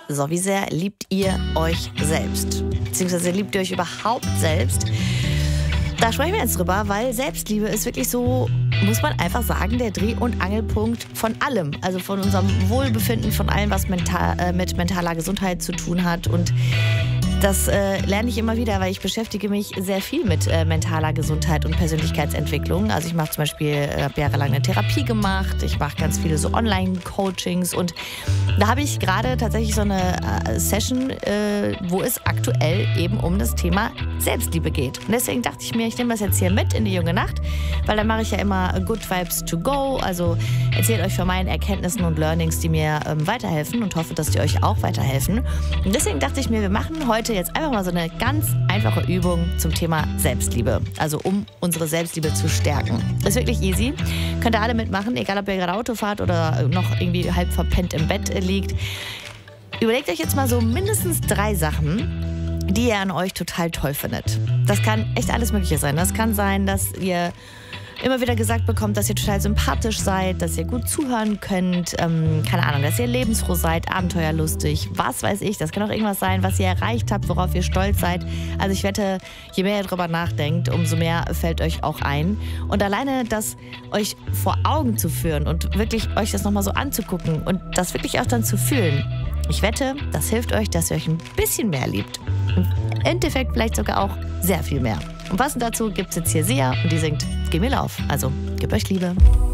So, wie sehr liebt ihr euch selbst? Beziehungsweise liebt ihr euch überhaupt selbst? Da sprechen wir jetzt drüber, weil Selbstliebe ist wirklich so, muss man einfach sagen, der Dreh- und Angelpunkt von allem. Also von unserem Wohlbefinden, von allem, was mit mentaler Gesundheit zu tun hat. Und das lerne ich immer wieder, weil ich beschäftige mich sehr viel mit mentaler Gesundheit und Persönlichkeitsentwicklung. Also ich mache zum Beispiel, habe jahrelang eine Therapie gemacht, ich mache ganz viele so Online-Coachings und da habe ich gerade tatsächlich so eine Session, wo es aktuell eben um das Thema Selbstliebe geht. Und deswegen dachte ich mir, ich nehme das jetzt hier mit in die junge Nacht, weil dann mache ich ja immer Good Vibes to go. Also erzähle euch von meinen Erkenntnissen und Learnings, die mir weiterhelfen und hoffe, dass die euch auch weiterhelfen. Und deswegen dachte ich mir, wir machen heute jetzt einfach mal so eine ganz einfache Übung zum Thema Selbstliebe. Also um unsere Selbstliebe zu stärken. Ist wirklich easy. Könnt ihr alle mitmachen, egal ob ihr gerade Auto fahrt oder noch irgendwie halb verpennt im Bett liegt. Überlegt euch jetzt mal so mindestens 3 Sachen, die ihr an euch total toll findet. Das kann echt alles Mögliche sein. Das kann sein, dass ihr immer wieder gesagt bekommt, dass ihr total sympathisch seid, dass ihr gut zuhören könnt, keine Ahnung, dass ihr lebensfroh seid, abenteuerlustig, was weiß ich. Das kann auch irgendwas sein, was ihr erreicht habt, worauf ihr stolz seid. Also ich wette, je mehr ihr drüber nachdenkt, umso mehr fällt euch auch ein. Und alleine das euch vor Augen zu führen und wirklich euch das nochmal so anzugucken und das wirklich auch dann zu fühlen, ich wette, das hilft euch, dass ihr euch ein bisschen mehr liebt. Im Endeffekt vielleicht sogar auch sehr viel mehr. Und passend dazu gibt es jetzt hier Sia und die singt Gib mir Lauf. Also, gib euch Liebe.